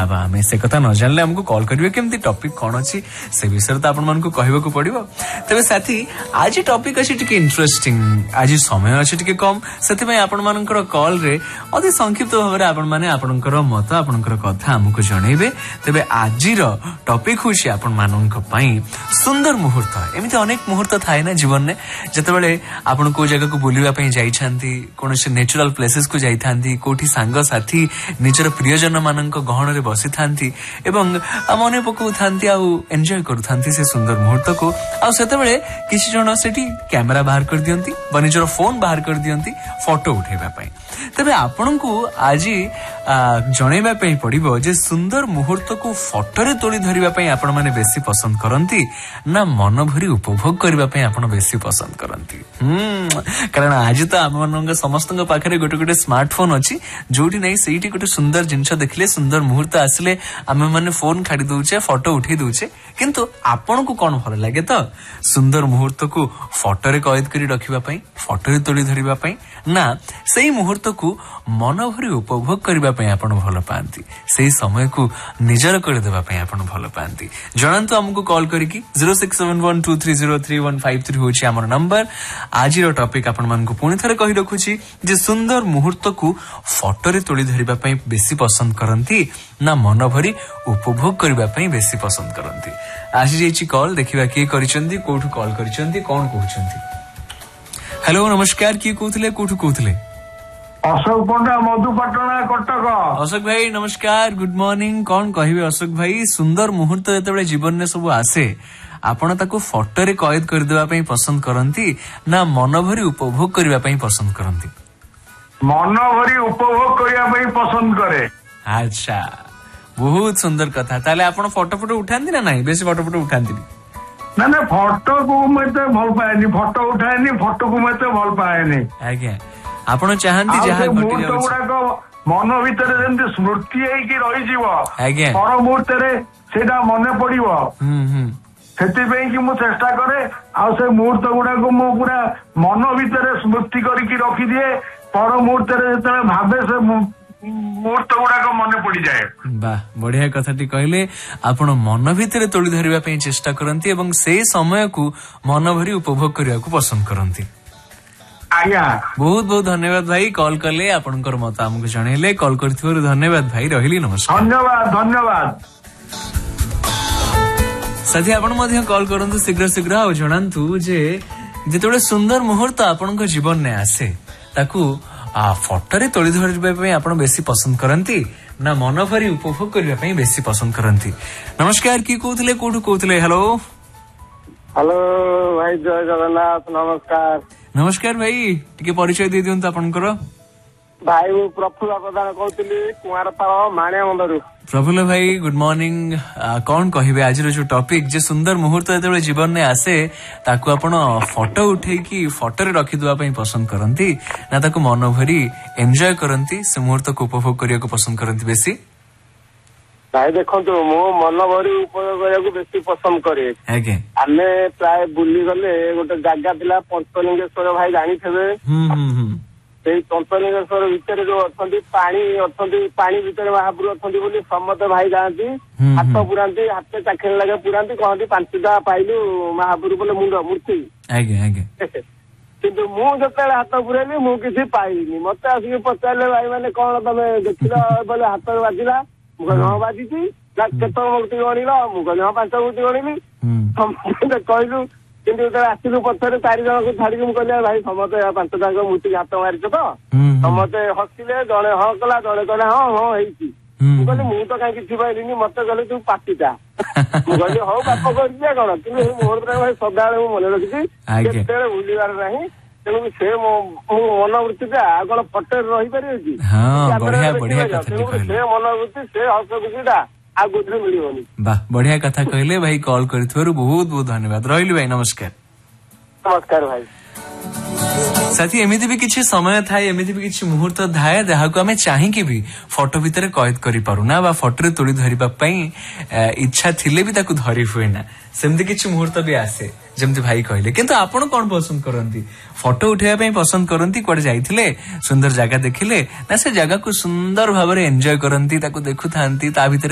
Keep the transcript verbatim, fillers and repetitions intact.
बा आम से कथा न जानले हमको कॉल करिवे केमती टॉपिक कौन अच्छी से विषय तो आपण मानकु कहबा पड़ो। तेज साथी आज टॉपिक अच्छी टिके इंटरेस्टिंग आज समय अच्छी टिके कम से आपण मानकर कॉल रे अति संक्षिप्त भाव में आपण माने आपणकर मत आपणकर कथा हमको जनइबे। तेबे आजिर टॉपिक होछि आपण माननक पई सुंदर मुहूर्त। एमिति अनेक मुहूर्त थाए ना जीवन में जेतेबेले आपण को जगह को बुलिबा पई जाई छांती कोनोसी नेचुरल प्लेसेस को जाई थांती कोठी सांग साथी निजर प्रियजन माननक गहन रे बसी थांती एवं मने पकौ थांती आ एन्जॉय करू थांती से सुंदर मुहूर्त को। आ सेतेबेले किछि जण सेठी कैमरा बाहर कर दियंती बा निजर फोन बाहर कर दियंती फोटो उठेबा पई। तेबे आपण को आज जनइबा पई पड़िबो जे सुंदर मुहूर्त को फोटो रे तोली धरिबा पई आपण माने बेसी पसंद करंती ना मन भरी उपभोग करबा पई आपण बेसी पसंद करंती। हम कारण आज तो आम मन समस्त पाखे गोटे गोटे स्मार्टफोन अच्छी जोटी नहीं से गोटे सुंदर जिनस देखले सुंदर मुहूर्त आसिले आम मैंने फोन खाड़ी दौचे फोटो उठे दौचे किंतु आपण को कौन भल लगे तो सुंदर मुहूर्त को फोटो रे कैद करी रखिबा पई फोटो रे तोली धरिबा पई ना सेही मुहूर्त को मन भरी उपभोग करबा पई आपण भल पांती सेही समय को निजर कर देबा पई आपण भल पांती। जणांतु हमको कॉल करिकी zero six seven one two three zero three one five three होची हमर नंबर। आज रो टॉपिक आपण मन को पुनी थरे कहि रखुची जे सुंदर मुहूर्त को फोटो रे तोली धरिबा पई बेसी पसंद करंती ना मन भरी उपभोग करबा पई बेसी पसंद करंती। आसी जेची कॉल देखिबा की करिसंती कोठु कॉल करिसंती कोन कहउचंती। हेलो नमस्कार की कहउथले कोठु कहउथले। अशोक पंडा मधुपाटना कटक। अशोक भाई नमस्कार गुड मॉर्निंग कौन कहिबे अशोक भाई सुंदर मुहूर्त जेतेबेले जीवन में सब आसे आपण ताको फोटो रे कैद कर देबा पई पसंद करंती ना मन भरी उपभोग करबा पई पसंद करंती। मन भरी उपभोग करबा पई पसंद करे। अच्छा बहुत सुंदर कथा। ताले आपण फोटो फोटो उठांती ना नहीं बेसी फोटो फोटो उठांती ना ना फोटो को मते भल पाएनी फोटो उठाएनी फोटो को मते भल पाएनी। आज्ञा आपण चाहंती जहा घटी जाउ मन भीतर जेंति स्मृति हेकी रही जीवो आज्ञा पर मुहूर्त रे सेटा मने पड़िबो। हम हम सेति पे कि मु चेष्टा करे आ से मुहूर्त गुडा को मु पूरा मन भीतर स्मृति करिकी रखी दिए पर मुहूर्त रे जेते भाबे से मुहूर्त गुडा को मने पड़ी जाए। वाह बढ़िया कथाटी कहले आपण मन भीतर तोली धरिबा पई चेष्टा करंती एवं से समय को मन भरी उपभोग करिया को पसंद करंती। आज्ञा बहुत बहुत धन्यवाद भाई कॉल कले आपनकर मत हमको जणैले कॉल करथिबारु धन्यवाद भाई रहिली नमस्कार। धन्यवाद धन्यवाद साथी आपण मध्ये कॉल करंतु शीघ्र शीघ्र आ जणांतु जे जेतोले सुंदर मुहूर्त आपनकर जीवन ने आसे ताकू आ फोटो रे तोली धरिबा पई आपण बेसी पसंद करंती ना मन भरी उपभोग करबा पई बेसी पसंद करंती। नमस्कार की कहउतले कोठु कहउतले। हेलो हेलो भाई जय जगन्नाथ नमस्कार। नमस्कार भाई टिके परिचय दे दियंत आपनकर। भाई वो प्रफुल्ल प्रधान कहउतली कुमारपाड़ माणिया मंदरु। प्रफुल्ल भाई गुड मॉर्निंग कौन कहिबे आज जो टॉपिक जे सुंदर मुहूर्त जेतेबेले जीवन में आसे ताकू आपण फोटो उठे की फोटो रे रखि दुआ पई पसंद करंती ना ताकू मन भरी एन्जॉय करंती से मुहूर्त को उपभोग करिया को पसंद करंती बेसी। भाई देखंतु मो मन भरी उपभोग करिया को बेसी पसंद करे। आगे आमे प्राय बुली गले गोटे जागा दिला पंचलिंगेश्वर भाई जानि थेबे। हम हम हम से पंचलिंगेश्वर भितर जो अछंती पानी अछंती पानी भितर महापुर अछंती बोली समस्त भाई जाती हाथ पुरांती हाथ चाखिन लगे पुरांती कहती पांचटा पाइलु महापुर बोले मुंड मूर्ति। आगे आगे किंतु मु जतेले हाथ पुरेली मु किसी पाइलिनी मते आसिक पचारले भाई माने कोन तमे देखिला बोले हाथ बाजिला मु कहले हां बाजिची ना केतो मूर्ति गणिला मु कहले हां पांच मूर्ति गणिली हम कहलु किंतु आसिलु पछरे चारि जन को छाड़ी मु कहले भाई समते पांच टाक मूर्ति हाथ मारिछ तो समते हसिले जणे हां कला जणे कहले हां हां हेइची मु कहले मु तो काई किछि पाइलिनी मते कहले तू पाटीटा मु कहले हो बाप करजिया कोन किंतु मोर पर भाई सदाळे मु मन रखिछि केतेले भूलिबार नाही तेणु से मनोवृत्ति कौन फटे रही पारे कि से मनोवृत्ति से हसखुशी आ गोटे मिलनी। वाह बढ़िया कथा कहले भाई कॉल कर बहुत बहुत धन्यवाद रही भाई नमस्कार। नमस्कार भाई। साथी एमिति भी किछि समय थाए एमिति भी किछि मुहूर्त थाए जहाको आमे चाहिकी भी फोटो भितर कैद करि पारुना बा फोटो रे तोली धरिबा पई इच्छा थिले भी ताकू धरि हुए ना सेमति किछि मुहूर्त भी आसे जेमति भाई कहले किंतु आपण कोन पसंद करंती फोटो उठेबा पई पसंद करंती कोड जाइथिले सुंदर जगह देखिले ना से जगह को सुंदर भाबरे एन्जॉय करंती ताकू देखु थांती ता भितर